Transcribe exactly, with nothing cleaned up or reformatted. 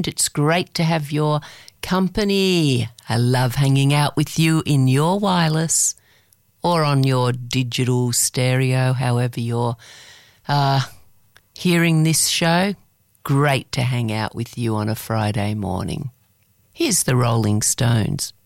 It's great to have your company. I love hanging out with you in your wireless or on your digital stereo, however you're uh, hearing this show. Great to hang out with you on a Friday morning. Here's the Rolling Stones.